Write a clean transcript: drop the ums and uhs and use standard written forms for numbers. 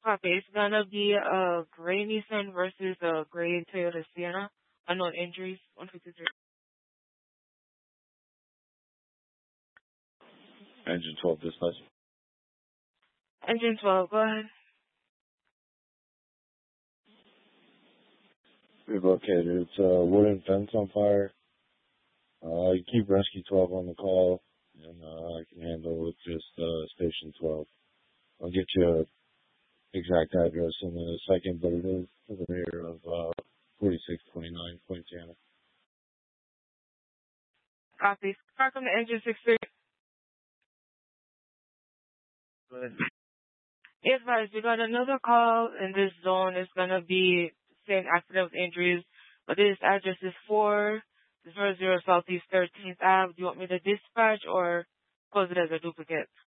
Copy. It's gonna be a gray Nissan versus a gray Toyota Sienna. Unknown injuries. 153. Engine 12 dispatch. Engine 12. Go ahead. We've located. It's a wooden fence on fire. You keep Rescue 12 on the call, and I can handle with just Station 12. I'll get you an exact address in a second, but it is to the rear of 4629 Poinciana. Copy. Start from the engine 63. Good. Be advised, we got another call in this zone. It's gonna be same accident with injuries, but this address is 400 Southeast 13th Ave. Do you want me to dispatch or close it as a duplicate?